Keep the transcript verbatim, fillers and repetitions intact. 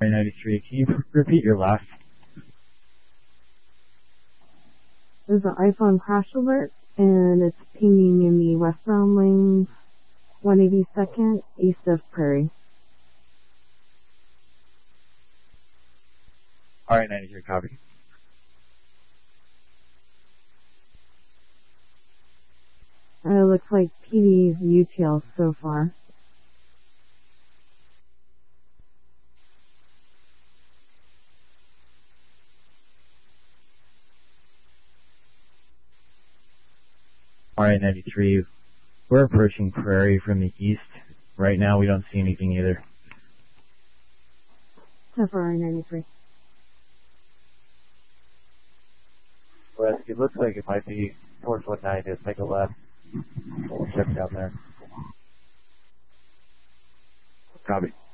ninety-three, can you repeat your last? There's an iPhone crash alert, and it's pinging in the westbound lane, one eighty-second, east of Prairie. Alright, ninety-three, copy. And it looks like P D's U T L so far. Alright, ninety-three, we're approaching Prairie from the east. Right now we don't see anything either. So far, ninety-three. West, it looks like it might be four foot nine, just take a left. We'll check down there. Copy.